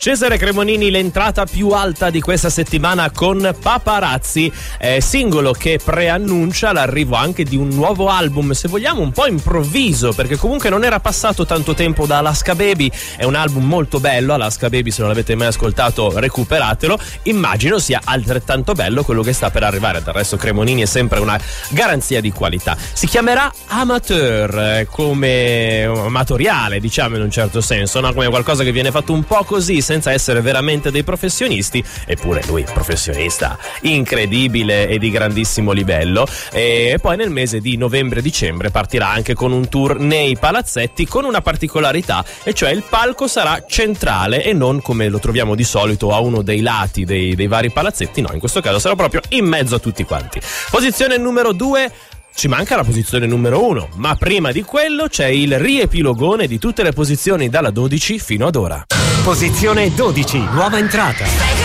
Cesare Cremonini, l'entrata più alta di questa settimana con Paparazzi, singolo che preannuncia l'arrivo anche di un nuovo album, se vogliamo un po' improvviso, perché comunque non era passato tanto tempo da Alaska Baby. È un album molto bello, Alaska Baby, se non l'avete mai ascoltato recuperatelo. Immagino sia altrettanto bello quello che sta per arrivare. Del resto Cremonini è sempre una garanzia di qualità. Si chiamerà Amateur, come amatoriale, diciamo, in un certo senso, no? Come qualcosa che viene fatto un po' così, senza essere veramente dei professionisti. Eppure lui, professionista incredibile e di grandissimo livello. E poi nel mese di novembre-dicembre partirà anche con un tour nei palazzetti, con una particolarità, e cioè il palco sarà centrale e non come lo troviamo di solito a uno dei lati dei vari palazzetti. No, in questo caso sarà proprio in mezzo a tutti quanti. Posizione numero 2. Ci manca la posizione numero 1, ma prima di quello c'è il riepilogone di tutte le posizioni dalla 12 fino ad ora. Posizione 12, nuova entrata.